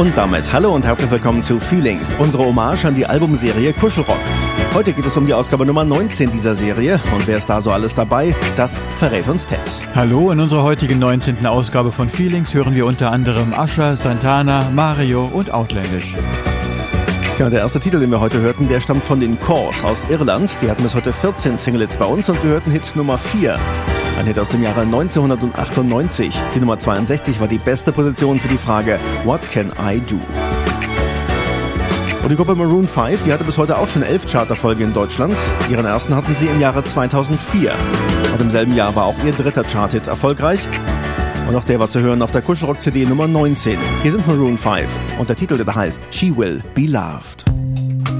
Und damit hallo und herzlich willkommen zu Feelings, unsere Hommage an die Albumserie Kuschelrock. Heute geht es um die Ausgabe Nummer 19 dieser Serie. Und wer ist da so alles dabei? Das verrät uns Ted. Hallo, in unserer heutigen 19. Ausgabe von Feelings hören wir unter anderem Usher, Santana, Mario und Outlandish. Ja, der erste Titel, den wir heute hörten, der stammt von den Corrs aus Irland. Die hatten bis heute 14 Singles bei uns und wir hörten Hit Nummer 4. Ein Hit aus dem Jahre 1998. Die Nummer 62 war die beste Position für die Frage What Can I Do? Und die Gruppe Maroon 5, die hatte bis heute auch schon 11 Charterfolge in Deutschland. Ihren ersten hatten sie im Jahre 2004. Und im selben Jahr war auch ihr dritter Charthit erfolgreich. Und auch der war zu hören auf der Kuschelrock-CD Nummer 19. Hier sind Maroon 5 und der Titel, der heißt She Will Be Loved.